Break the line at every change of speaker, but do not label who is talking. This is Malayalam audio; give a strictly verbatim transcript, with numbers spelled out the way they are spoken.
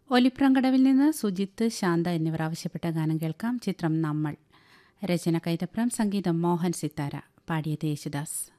ഒലിപ്രങ്കടവിൽ നിന്ന് സുജിത്ത്, ശാന്ത എന്നിവർ ആവശ്യപ്പെട്ട ഗാനം കേൾക്കാം. ചിത്രം നമ്മൾ. രചന കൈതപ്രം, സംഗീതം മോഹൻ സിത്താര, പാടിയത് യേശുദാസ്.